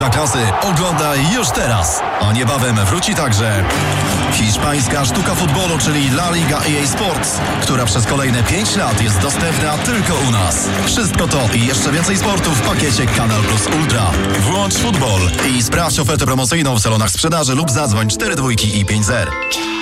Klasy oglądaj już teraz. A niebawem wróci także hiszpańska sztuka futbolu, czyli La Liga EA Sports, która przez kolejne 5 lat jest dostępna tylko u nas. Wszystko to i jeszcze więcej sportu w pakiecie Kanal Plus Ultra. Włącz futbol i sprawdź ofertę promocyjną w salonach sprzedaży lub zadzwoń 42 i 50.